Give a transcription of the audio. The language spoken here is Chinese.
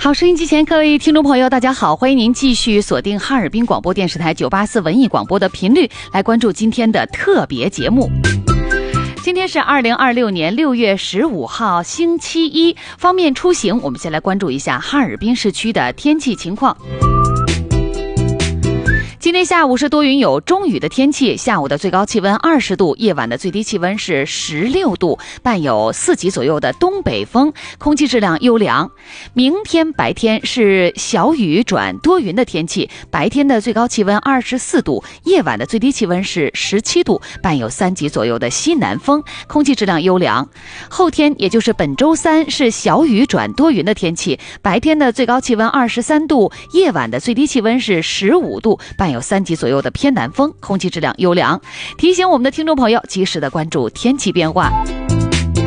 好，收音机前各位听众朋友，大家好，欢迎您继续锁定哈尔滨广播电视台984文艺广播的频率，来关注今天的特别节目。今天是2026年6月15号星期一，方面出行，我们先来关注一下哈尔滨市区的天气情况。今天下午是多云有中雨的天气，下午的最高气温20度，夜晚的最低气温是16度，伴有4级左右的东北风，空气质量优良。明天白天是小雨转多云的天气，白天的最高气温24度，夜晚的最低气温是17度，伴有3级左右的西南风，空气质量优良。后天也就是本周三是小雨转多云的天气，白天的最高气温23度，夜晚的最低气温是15度，伴有3级左右的偏南风，空气质量优良。提醒我们的听众朋友及时的关注天气变化。